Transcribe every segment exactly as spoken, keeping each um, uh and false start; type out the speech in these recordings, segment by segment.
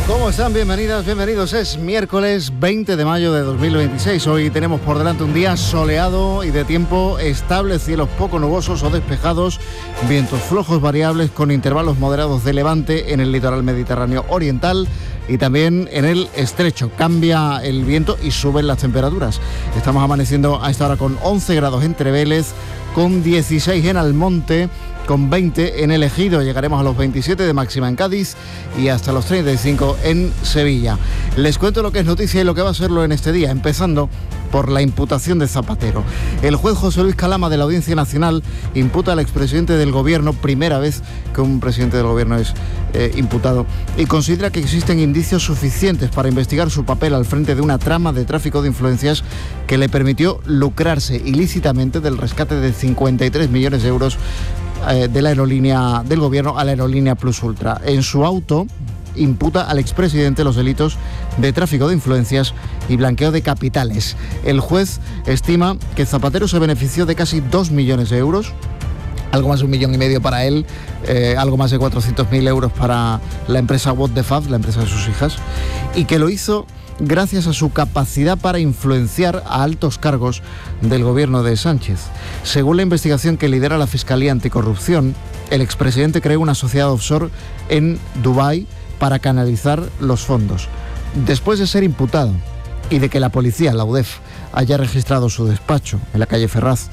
¿Cómo están? Bienvenidas, bienvenidos. Es miércoles veinte de mayo de dos mil veintiséis. Hoy tenemos por delante un día soleado y de tiempo estable, cielos poco nubosos o despejados, vientos flojos variables con intervalos moderados de levante en el litoral mediterráneo oriental y también en el estrecho. Cambia el viento y suben las temperaturas. Estamos amaneciendo a esta hora con once grados en Trevélez, con dieciséis en Almonte, con veinte en El Ejido. Llegaremos a los veintisiete de máxima en Cádiz y hasta los treinta y cinco en Sevilla. Les cuento lo que es noticia y lo que va a serlo en este día, empezando por la imputación de Zapatero. El juez José Luis Calama de la Audiencia Nacional imputa al expresidente del Gobierno, primera vez que un presidente del Gobierno es eh, imputado, y considera que existen indicios suficientes para investigar su papel al frente de una trama de tráfico de influencias que le permitió lucrarse ilícitamente del rescate de cincuenta y tres millones de euros eh, de la aerolínea del Gobierno a la aerolínea Plus Ultra. En su auto imputa al expresidente los delitos de tráfico de influencias y blanqueo de capitales. El juez estima que Zapatero se benefició de casi dos millones de euros, algo más de un millón y medio para él, eh, algo más de cuatrocientos mil euros para la empresa What the Fab, la empresa de sus hijas, y que lo hizo gracias a su capacidad para influenciar a altos cargos del gobierno de Sánchez. Según la investigación que lidera la Fiscalía Anticorrupción, el expresidente creó una sociedad offshore en Dubái para canalizar los fondos. Después de ser imputado y de que la policía, la U D E F, haya registrado su despacho en la calle Ferraz,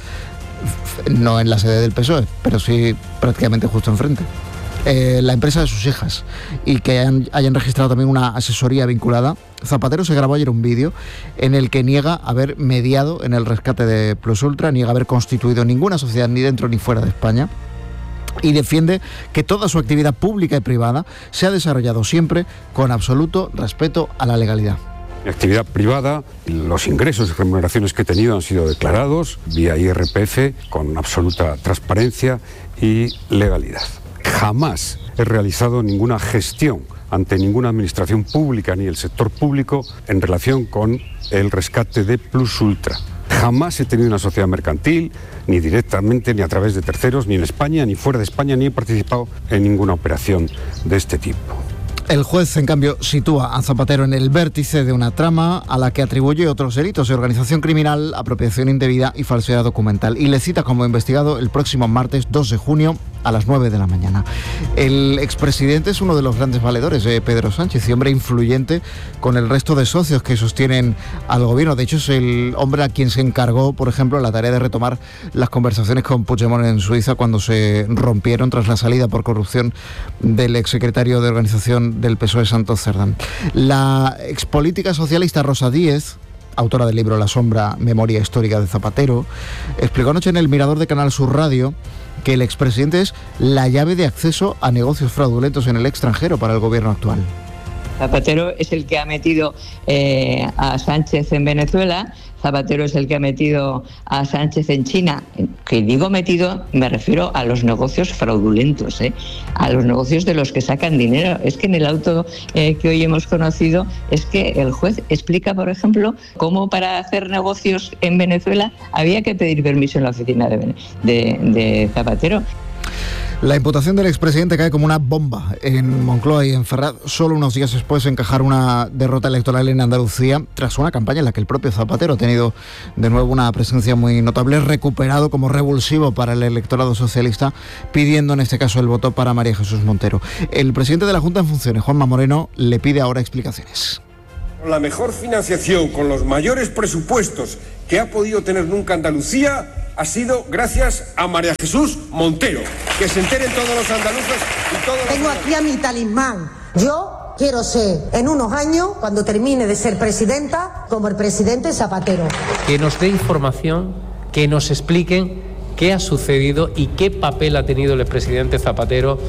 no en la sede del P S O E, pero sí prácticamente justo enfrente, eh, la empresa de sus hijas, y que hayan, hayan registrado también una asesoría vinculada, Zapatero se grabó ayer un vídeo en el que niega haber mediado en el rescate de Plus Ultra, niega haber constituido ninguna sociedad ni dentro ni fuera de España, y defiende que toda su actividad pública y privada se ha desarrollado siempre con absoluto respeto a la legalidad. Mi actividad privada, los ingresos y remuneraciones que he tenido han sido declarados vía I R P F con absoluta transparencia y legalidad. Jamás he realizado ninguna gestión ante ninguna administración pública ni el sector público en relación con el rescate de Plus Ultra. Jamás he tenido una sociedad mercantil, ni directamente, ni a través de terceros, ni en España, ni fuera de España, ni he participado en ninguna operación de este tipo. El juez, en cambio, sitúa a Zapatero en el vértice de una trama a la que atribuye otros delitos de organización criminal, apropiación indebida y falsedad documental, y le cita como investigado el próximo martes dos de junio a las nueve de la mañana. El expresidente es uno de los grandes valedores de Pedro Sánchez y hombre influyente con el resto de socios que sostienen al gobierno. De hecho, es el hombre a quien se encargó, por ejemplo, la tarea de retomar las conversaciones con Puigdemont en Suiza cuando se rompieron tras la salida por corrupción del exsecretario de organización del P S O E, Santos Cerdán. La expolítica socialista Rosa Díez, autora del libro La sombra, memoria histórica de Zapatero, explicó anoche en el Mirador de Canal Sur Radio que el expresidente es la llave de acceso a negocios fraudulentos en el extranjero para el gobierno actual. Zapatero es el que ha metido eh, a Sánchez en Venezuela, Zapatero es el que ha metido a Sánchez en China. Que digo metido, me refiero a los negocios fraudulentos, ¿eh? a los negocios de los que sacan dinero. Es que en el auto eh, que hoy hemos conocido, es que el juez explica, por ejemplo, cómo para hacer negocios en Venezuela había que pedir permiso en la oficina de, de, de Zapatero. La imputación del expresidente cae como una bomba en Moncloa y en Ferraz, solo unos días después de encajar una derrota electoral en Andalucía, tras una campaña en la que el propio Zapatero ha tenido de nuevo una presencia muy notable, recuperado como revulsivo para el electorado socialista, pidiendo en este caso el voto para María Jesús Montero. El presidente de la Junta en funciones, Juanma Moreno, le pide ahora explicaciones. Con la mejor financiación, con los mayores presupuestos que ha podido tener nunca Andalucía, ha sido gracias a María Jesús Montero. Que se enteren todos los andaluces y todos los... Tengo aquí a mi talismán. Yo quiero ser, en unos años, cuando termine de ser presidenta, como el presidente Zapatero. Que nos dé información, que nos expliquen qué ha sucedido y qué papel ha tenido el expresidente Zapatero.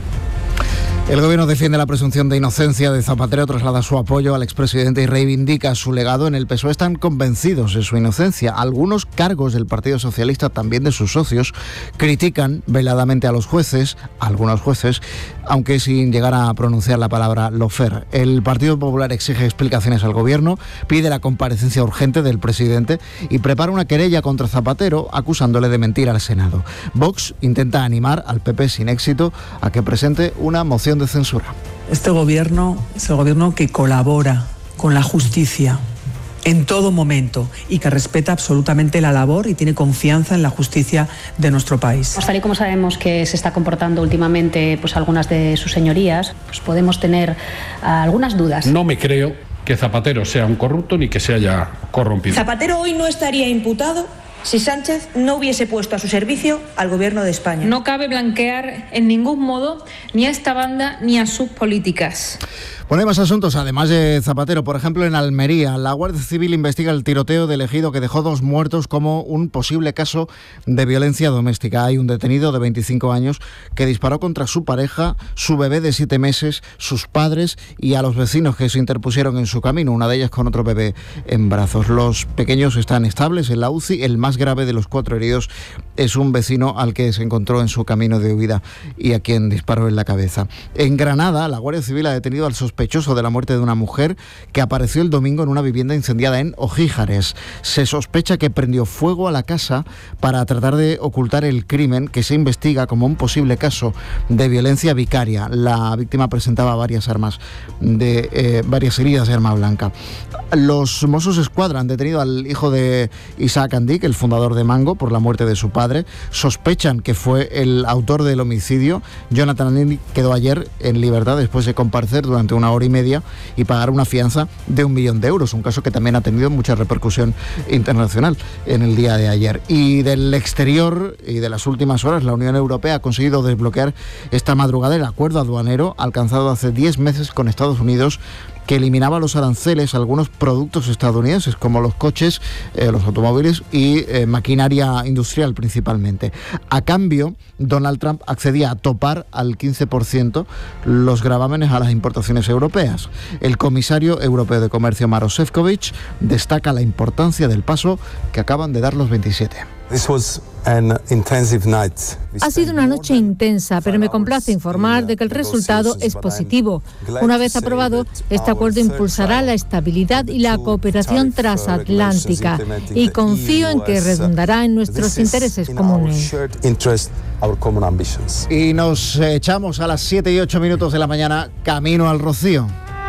El gobierno defiende la presunción de inocencia de Zapatero, traslada su apoyo al expresidente y reivindica su legado. En el P S O E están convencidos de su inocencia. Algunos cargos del Partido Socialista, también de sus socios, critican veladamente a los jueces, a algunos jueces, aunque sin llegar a pronunciar la palabra lawfare. El Partido Popular exige explicaciones al gobierno, pide la comparecencia urgente del presidente y prepara una querella contra Zapatero acusándole de mentir al Senado. Vox intenta animar al P P sin éxito a que presente una moción de censura. Este gobierno es el gobierno que colabora con la justicia en todo momento y que respeta absolutamente la labor y tiene confianza en la justicia de nuestro país. Pues tal y como sabemos que se está comportando últimamente pues algunas de sus señorías, pues podemos tener uh, algunas dudas. No me creo que Zapatero sea un corrupto ni que se haya corrompido. Zapatero hoy no estaría imputado si Sánchez no hubiese puesto a su servicio al Gobierno de España. No cabe blanquear en ningún modo ni a esta banda ni a sus políticas. Bueno, hay más asuntos, además de Zapatero. Por ejemplo, en Almería, la Guardia Civil investiga el tiroteo de Ejido que dejó dos muertos como un posible caso de violencia doméstica. Hay un detenido de veinticinco años que disparó contra su pareja, su bebé de siete meses, sus padres y a los vecinos que se interpusieron en su camino, una de ellas con otro bebé en brazos. Los pequeños están estables en la U C I. El más grave de los cuatro heridos es un vecino al que se encontró en su camino de huida y a quien disparó en la cabeza. En Granada, la Guardia Civil ha detenido al sospechoso sospechoso de la muerte de una mujer que apareció el domingo en una vivienda incendiada en Ojíjares. Se sospecha que prendió fuego a la casa para tratar de ocultar el crimen, que se investiga como un posible caso de violencia vicaria. La víctima presentaba varias armas, de eh, varias heridas de arma blanca. Los Mossos Escuadra han detenido al hijo de Isaac Andic, el fundador de Mango, por la muerte de su padre. Sospechan que fue el autor del homicidio. Jonathan Andic quedó ayer en libertad después de comparecer durante una hora y media y pagar una fianza de un millón de euros, un caso que también ha tenido mucha repercusión internacional en el día de ayer. Y del exterior y de las últimas horas, la Unión Europea ha conseguido desbloquear esta madrugada el acuerdo aduanero alcanzado hace diez meses con Estados Unidos, que eliminaba los aranceles a algunos productos estadounidenses, como los coches, eh, los automóviles y eh, maquinaria industrial principalmente. A cambio, Donald Trump accedía a topar al quince por ciento los gravámenes a las importaciones europeas. El comisario europeo de Comercio, Maroš Šefčovič, destaca la importancia del paso que acaban de dar los veintisiete. Ha sido una noche intensa, pero me complace informar de que el resultado es positivo. Una vez aprobado, este acuerdo impulsará la estabilidad y la cooperación transatlántica y confío en que redundará en nuestros intereses comunes. Y nos echamos a las siete y ocho minutos de la mañana camino al Rocío.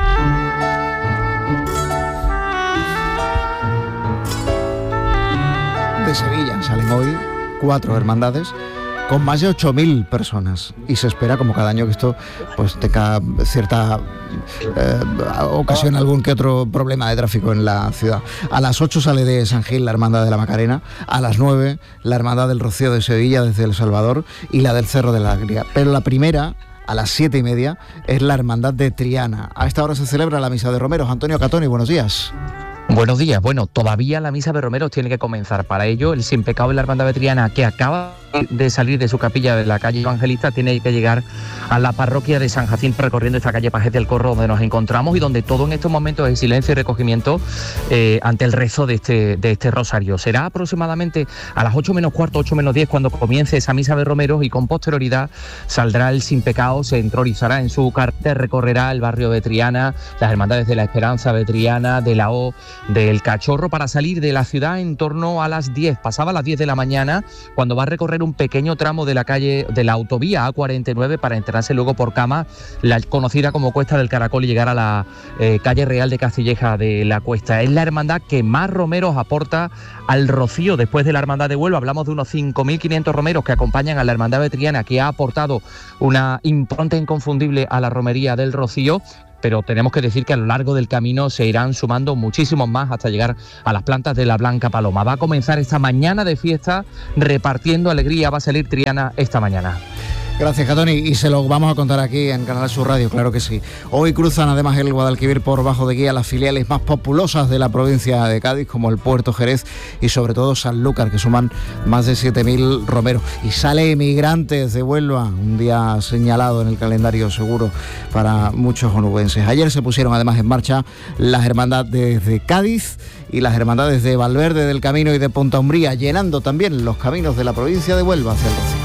De Sevilla salen hoy cuatro hermandades con más de ocho mil personas y se espera, como cada año, que esto pues tenga cierta eh, ocasión algún que otro problema de tráfico en la ciudad. A las ocho sale de San Gil la Hermandad de la Macarena, a las nueve la Hermandad del Rocío de Sevilla desde El Salvador y la del Cerro de la Alegría. Pero la primera, a las siete y media, es la Hermandad de Triana. A esta hora se celebra la Misa de Romeros. Antonio Catoni, buenos días. Buenos días. Bueno, todavía la misa de romeros tiene que comenzar. Para ello, el Sin Pecado de la Hermandad de Triana, que acaba de salir de su capilla de la calle Evangelista, tiene que llegar a la parroquia de San Jacinto, recorriendo esta calle Pajés del Corro, donde nos encontramos y donde todo en estos momentos es silencio y recogimiento eh, ante el rezo de este, de este rosario. Será aproximadamente a las ocho menos cuarto, ocho menos diez, cuando comience esa misa de romeros, y con posterioridad saldrá el Sin Pecado, se entrorizará en su cartel, recorrerá el barrio de Triana, las hermandades de la Esperanza de Triana, de la O, del Cachorro, para salir de la ciudad en torno a las diez. Pasaba a las diez de la mañana, cuando va a recorrer un pequeño tramo de la calle de la autovía A cuarenta y nueve para entrarse luego por Cama, la conocida como Cuesta del Caracol, y llegar a la eh, calle Real de Castilleja de la Cuesta. Es la hermandad que más romeros aporta al Rocío después de la Hermandad de Huelva. Hablamos de unos cinco mil quinientos romeros que acompañan a la Hermandad de Triana, que ha aportado una impronta inconfundible a la romería del Rocío. Pero tenemos que decir que a lo largo del camino se irán sumando muchísimos más hasta llegar a las plantas de la Blanca Paloma. Va a comenzar esta mañana de fiesta repartiendo alegría. Va a salir Triana esta mañana. Gracias, Catoni, y se lo vamos a contar aquí en Canal Sur Radio, claro que sí. Hoy cruzan además el Guadalquivir por bajo de guía las filiales más populosas de la provincia de Cádiz, como el Puerto Jerez y sobre todo Sanlúcar, que suman más de siete mil romeros. Y sale Emigrantes de Huelva, un día señalado en el calendario seguro para muchos onubenses. Ayer se pusieron además en marcha las hermandades de Cádiz y las hermandades de Valverde del Camino y de Ponta Umbría, llenando también los caminos de la provincia de Huelva hacia el Rocío.